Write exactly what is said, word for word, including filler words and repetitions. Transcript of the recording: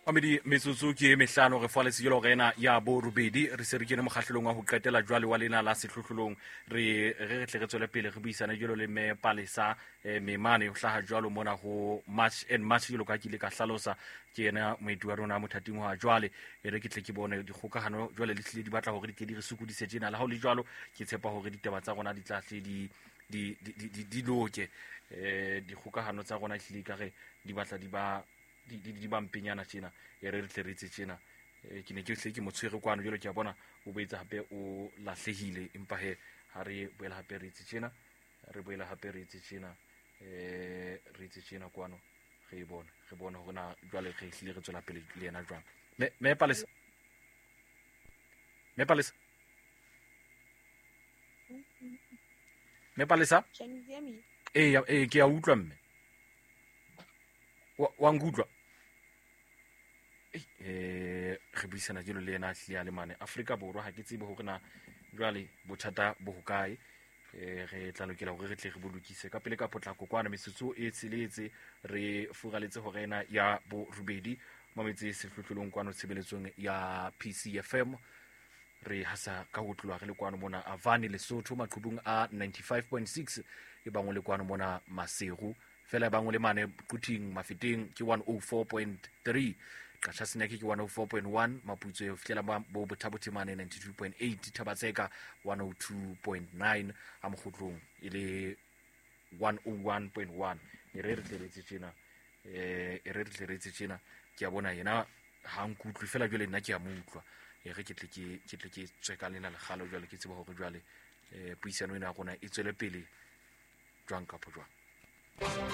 Amedi metsotso ke mehlano re fa le segelo rena ya bo rubedi re se re kene mokgahlelong wa ho qetela jwale wa lena la sehlohlolong re re re tle re tswele pele re buisana jelo le me Palesa memane ho hlaha jwalo mona ho March and March jelo ka kile ka hlalosa ke yena moeti wa rona mothating wa jwale e re ke tle ke bone dikgokahano jwale le hlile di batla hore di ke di re sukudise tjena la ha le jwalo ke tshepa hore ditaba tsa rona di tla hle di di di di di loke eh dikgokahano tsa rona hlile ka re di batla di ba di di di bampenyana tjena e re re tle re tse tjena ke ne ke hle ke motshwere kwano jalo ke a bona o boetsa hape o lahlehile empa he ha re boela hape re tse tjena re boela hape re tse tjena eh re tse tjena kwano re bona re bona hore na jwale re hlile re tswela pele le yena jwang me me Palesa me Palesa me Palesa eh eh ke a utlwa mme wa ngudwa eh re buisana jelo le yena hlile le mane Afrika Borwa ha ke tsebe hore na jwale bothata bo hokae eh re tla lokela hore re tle re bolokise ka pele ka potlako kwana metsotso e tseletse re furaletse hore ena ya bo rubedi mametse sehlohlolong kwano tshebeletsong ya P C F M re hasa ka ho tlwa re le kwano mona Avani Lesotho maqhubung a ninety-five point six e bangwe le kwano mona Maseru fela bangwe le mane Quting Mafeteng ke one oh four point three Qacha Seneke ke one oh four point one Maputso e fitela ba bo Bothabo-Temane ninety-two point eight Thabatseka one oh two point nine a Mokgotlong ile one oh one point one e re re tletse tjena eh e re re tletse tjena ke a bona yena ha nkutlwe fela jwale nna ke a mutlwa e re ke tle ke ke tle ke tsweka lena le galo jwale ke tseba hore jwale eh puisano ena rona e tswele pele jwang ka pojwa